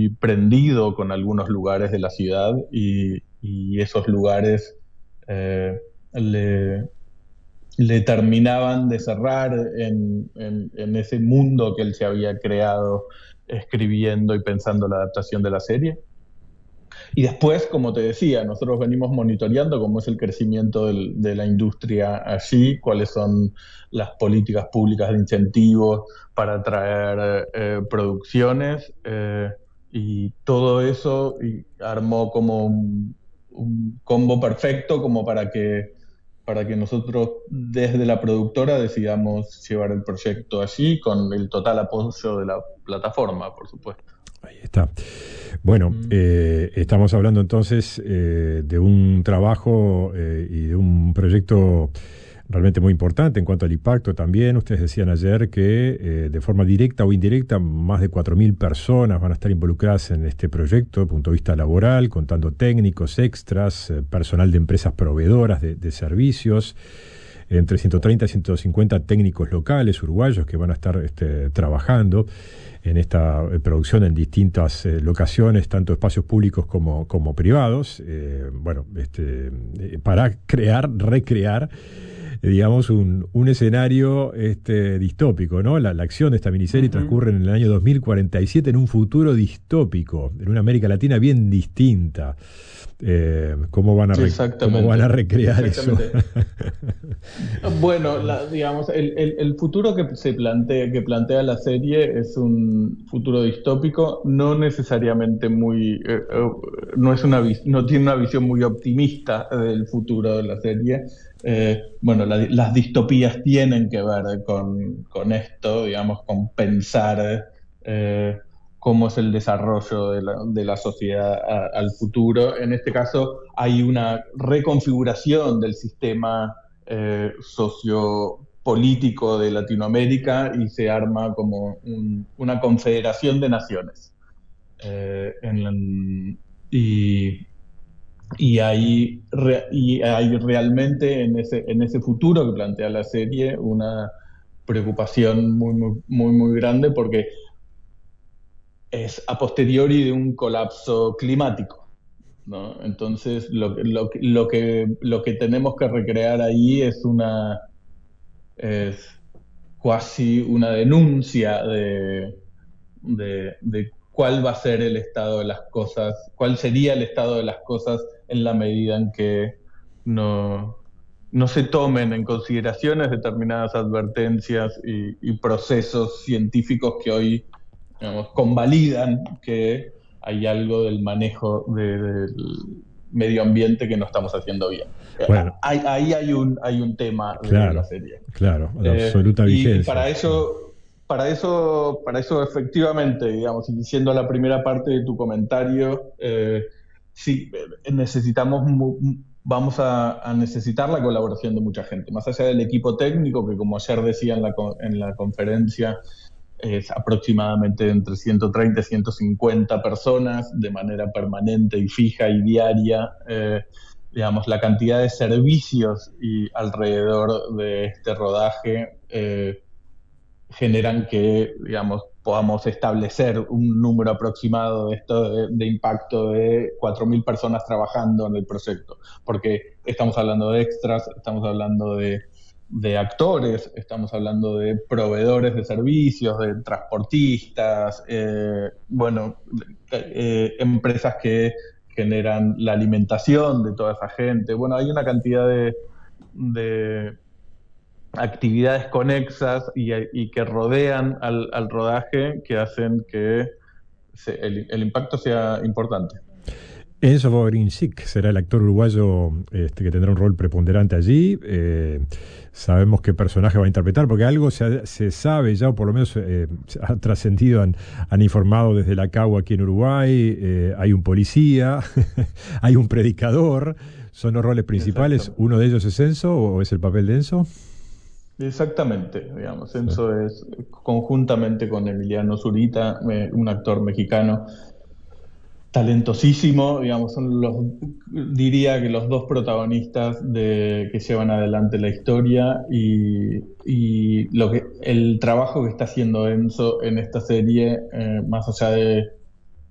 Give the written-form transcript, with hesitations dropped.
muy prendido con algunos lugares de la ciudad y esos lugares eh, le, le terminaban de cerrar en ese mundo que él se había creado escribiendo y pensando la adaptación de la serie. Y después, como te decía, nosotros venimos monitoreando cómo es el crecimiento de la industria allí, cuáles son las políticas públicas de incentivos para atraer producciones, y todo eso y armó como un combo perfecto como para que nosotros desde la productora decidamos llevar el proyecto allí con el total apoyo de la plataforma, por supuesto. Ahí está. Bueno, estamos hablando entonces de un trabajo y de un proyecto realmente muy importante en cuanto al impacto también. Ustedes decían ayer que de forma directa o indirecta más de 4.000 personas van a estar involucradas en este proyecto desde el punto de vista laboral, contando técnicos, extras, personal de empresas proveedoras de servicios, entre 130 y 150 técnicos locales uruguayos que van a estar trabajando en esta producción en distintas locaciones, tanto espacios públicos como privados, para recrear, digamos, un escenario distópico, ¿no? La acción de esta miniserie transcurre en el año 2047, en un futuro distópico, en una América Latina bien distinta. ¿Cómo van a recrear eso? Bueno, digamos, el futuro que plantea la serie es un futuro distópico, no necesariamente no tiene una visión muy optimista del futuro de la serie. Bueno, las distopías tienen que ver con esto, digamos, con pensar cómo es el desarrollo de la sociedad al futuro. En este caso hay una reconfiguración del sistema sociopolítico de Latinoamérica y se arma como una confederación de naciones. Y, y hay realmente en ese futuro que plantea la serie una preocupación muy grande porque es a posteriori de un colapso climático, ¿no? Entonces, lo que tenemos que recrear ahí es casi una denuncia de cuál va a ser el estado de las cosas, cuál sería el estado de las cosas en la medida en que no se tomen en consideraciones determinadas advertencias y procesos científicos que hoy, digamos, convalidan que hay algo del manejo del medio ambiente que no estamos haciendo bien. Bueno, Ahí hay un tema de la serie. Claro, la absoluta vigencia. Y para eso efectivamente, digamos, y siendo la primera parte de tu comentario, sí, vamos a necesitar la colaboración de mucha gente, más allá del equipo técnico, que como ayer decía en la conferencia, es aproximadamente entre 130 y 150 personas de manera permanente y fija y diaria. Digamos, la cantidad de servicios y alrededor de este rodaje generan que, digamos, podamos establecer un número aproximado de esto de impacto de 4.000 personas trabajando en el proyecto, porque estamos hablando de extras, estamos hablando de actores, estamos hablando de proveedores de servicios, de transportistas, empresas que generan la alimentación de toda esa gente. Bueno, hay una cantidad de actividades conexas y que rodean al rodaje que hacen que el impacto sea importante. Enzo Bogrinchik será el actor uruguayo que tendrá un rol preponderante allí. Sabemos qué personaje va a interpretar, porque algo se sabe ya, o por lo menos ha trascendido, han informado desde la CAU aquí en Uruguay. Hay un policía, hay un predicador. ¿Son los roles principales? ¿Uno de ellos es Enzo o es el papel de Enzo? Exactamente, digamos, Enzo es conjuntamente con Emiliano Zurita, un actor mexicano talentosísimo, digamos, diría que los dos protagonistas que llevan adelante la historia y el trabajo que está haciendo Enzo en esta serie, más allá